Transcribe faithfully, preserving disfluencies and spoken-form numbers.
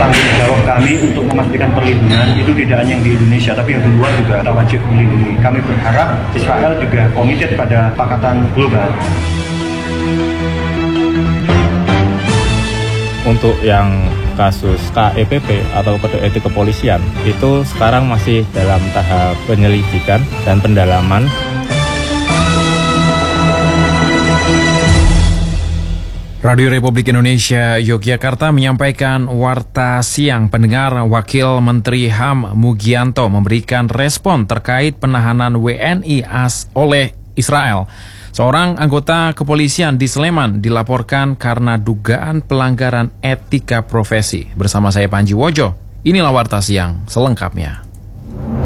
tanggung jawab kami untuk memastikan perlindungan itu tidak hanya yang di Indonesia, tapi yang di luar juga kita wajib melindungi. Kami berharap Israel juga komited pada kesepakatan global. Untuk yang kasus K E P P atau Kode Etik Kepolisian itu sekarang masih dalam tahap penyelidikan dan pendalaman. Radio Republik Indonesia Yogyakarta menyampaikan warta siang. Pendengar, Wakil Menteri H A M Mugianto memberikan respon terkait penahanan W N I as oleh Israel. Seorang anggota kepolisian di Sleman dilaporkan karena dugaan pelanggaran etika profesi. Bersama saya Panji Wojo, inilah warta siang selengkapnya.